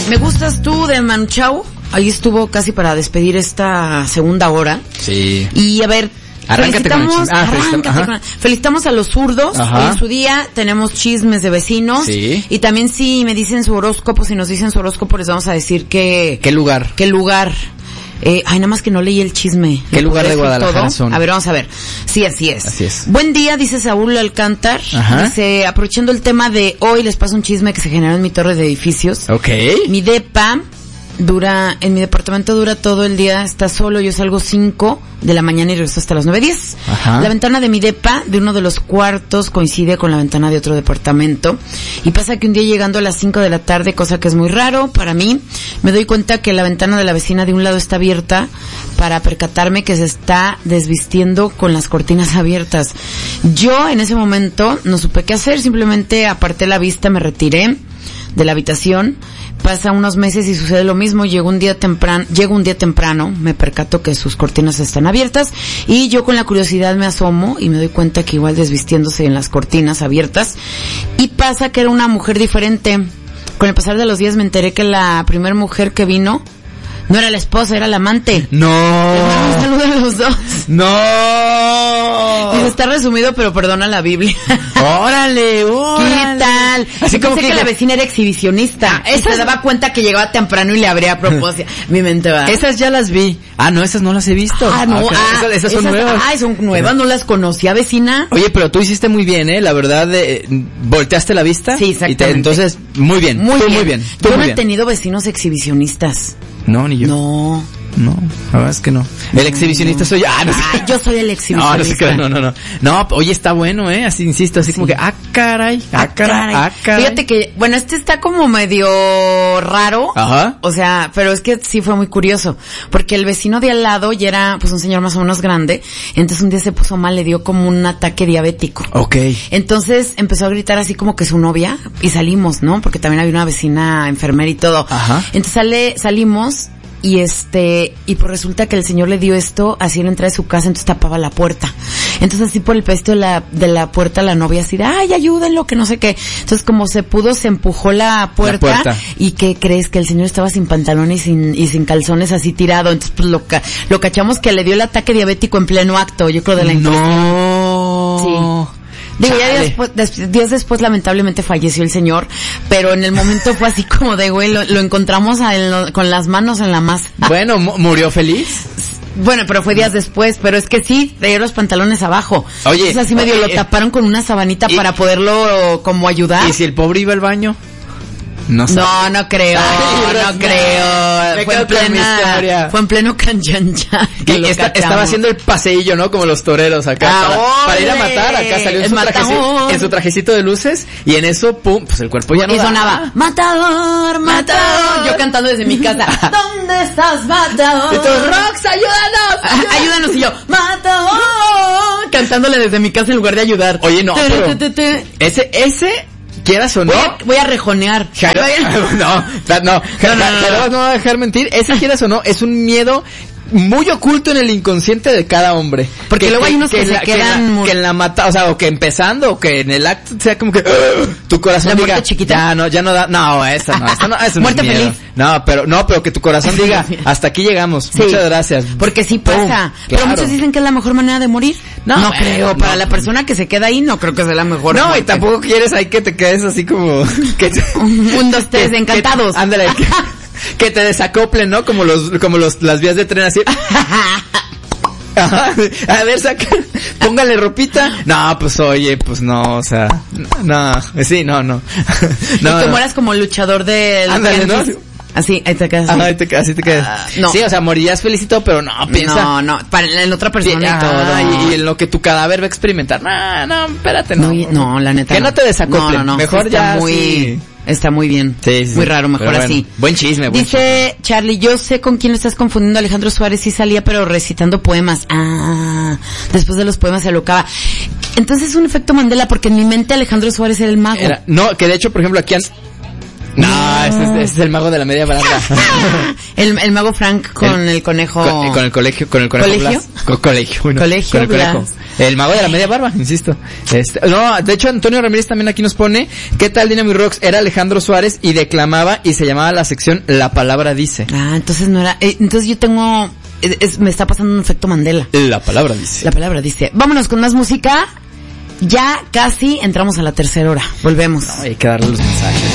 Me gustas tú de Manu Chao. Ahí estuvo casi para despedir esta segunda hora. Sí. Y a ver, felicitamos a los zurdos. Hoy en su día tenemos chismes de vecinos. Sí. Y también si me dicen su horóscopo, si nos dicen su horóscopo, les vamos a decir ¿Qué lugar? Nada más que no leí el chisme. ¿Qué lugar de Guadalajara son? A ver, vamos a ver. Sí, así es. Así es. Buen día, dice Saúl Alcántar. Dice, aprovechando el tema de hoy, les paso un chisme que se generó en mi torre de edificios. Ok. Mi depa en mi departamento dura todo el día, está solo, yo salgo 5 de la mañana y regreso hasta las 9:10. La ventana de mi depa, de uno de los cuartos, coincide con la ventana de otro departamento. Y pasa que un día llegando a las 5 de la tarde, cosa que es muy raro para mí, me doy cuenta que la ventana de la vecina de un lado está abierta para percatarme que se está desvistiendo con las cortinas abiertas. Yo en ese momento no supe qué hacer, simplemente aparté la vista, me retiré de la habitación. Pasa unos meses y sucede lo mismo. Llego un día temprano, me percato que sus cortinas están abiertas y yo con la curiosidad me asomo y me doy cuenta que igual desvistiéndose en las cortinas abiertas. Y pasa que era una mujer diferente. Con el pasar de los días me enteré que la primera mujer que vino no era la esposa, era la amante. ¡No! Un saludo a los dos. ¡No! Dice, está resumido, pero perdona la Biblia. ¡Órale! ¿Qué tal? Así como que la vecina era exhibicionista. Se daba cuenta que llegaba temprano y le abría a propósito. Mi mente va. Esas ya las vi. No, esas no las he visto. Esas son nuevas. Son nuevas, no las conocía, vecina. Oye, pero tú hiciste muy bien, la verdad, volteaste la vista. Sí, exactamente. Entonces, muy bien. Muy bien. Yo no he tenido vecinos exhibicionistas. No, ni yo. No, la verdad es que no. El exhibicionista soy yo. Yo soy el exhibicionista. No. No, oye, está bueno, así insisto, así como que, caray. Fíjate que, bueno, está como medio raro. O sea, pero es que sí fue muy curioso. Porque el vecino de al lado ya era, pues, un señor más o menos grande. Entonces un día se puso mal, le dio como un ataque diabético. Ok. Entonces empezó a gritar así como que su novia, y salimos, ¿no? Porque también había una vecina enfermera y todo. Entonces salimos. Y pues resulta que el señor le dio esto así en la entrada de su casa, entonces tapaba la puerta. Entonces así por el pesto de la puerta la novia así de, ayúdenlo, que no sé qué. Entonces como se pudo, se empujó la puerta. ¿Y qué crees? Que el señor estaba sin pantalones y sin calzones así tirado. Entonces pues lo cachamos que le dio el ataque diabético en pleno acto, yo creo, de la ¡No! Sí. Digo, ya días después lamentablemente falleció el señor, pero en el momento fue así como de, güey, lo encontramos con las manos en la masa. Bueno, ¿murió feliz? Bueno, pero fue días después, pero es que sí, traía los pantalones abajo. Oye. Entonces así medio lo taparon con una sabanita para poderlo como ayudar. ¿Y si el pobre iba al baño? No creo. Fue en pleno canyancha. Estaba haciendo el paseillo, ¿no? Como los toreros acá. Para ir a matar, acá salió en su trajecito de luces, y en eso, pum, pues el cuerpo ya no da. Y sonaba, matador. Yo cantando desde mi casa, ¿dónde estás, matador? Y todos, Rox, ayúdanos. Ayúdanos, y yo, matador. Cantándole desde mi casa en lugar de ayudar. Oye, no, pero ese quieras o no, voy a rejonear. No va a dejar mentir. Ese quieras o no, es un miedo muy oculto en el inconsciente de cada hombre. Porque luego hay unos que se quedan... Que en la mata, o sea, o que empezando, o que en el acto sea como que tu corazón la diga, chiquita. ya no da, esa no es muerte miedo. feliz. No, pero que tu corazón diga, hasta aquí llegamos. Sí. Muchas gracias. Porque sí pasa. Pero muchos dicen que es la mejor manera de morir. No creo. Para la persona que se queda ahí, no creo que sea la mejor. No, muerte. Y tampoco quieres ahí que te quedes así como... Un, dos, tres, encantados. Ándale, que te desacoplen, ¿no? Como las vías de tren así. A ver, póngale ropita. No, pues oye, pues no, o sea, no, sí, no. Y te mueras como luchador de... Ándale, ¿no? Así, ahí te quedas. Así te quedas. No. Sí, o sea, morirías feliz y todo, pero no, piensa. No, en otra persona y todo. Y en lo que tu cadáver va a experimentar. No, espérate, no, la neta. Que no te desacoplen. No. Mejor ya Está muy bien. Sí. Muy raro, mejor así. Buen chisme. Dice Charlie, yo sé con quién lo estás confundiendo. Alejandro Suárez sí salía, pero recitando poemas. Después de los poemas se alocaba. Entonces es un efecto Mandela, porque en mi mente Alejandro Suárez era el mago. No, que de hecho, por ejemplo, aquí No, ese es el mago de la media larga. el mago Frank con el conejo. Con el colegio, con el conejo ¿Colegio? Blas. Colegio, bueno, Colegio con el Blas. conejo. El mago de la media barba, insisto. No, de hecho Antonio Ramírez también aquí nos pone, ¿qué tal Dynamo Rocks? Era Alejandro Suárez y declamaba y se llamaba la sección La Palabra Dice. Entonces no era, entonces yo tengo, me está pasando un efecto Mandela. La Palabra Dice. La Palabra Dice. Vámonos con más música. Ya casi entramos a la tercera hora. Volvemos. No, hay que darle los mensajes.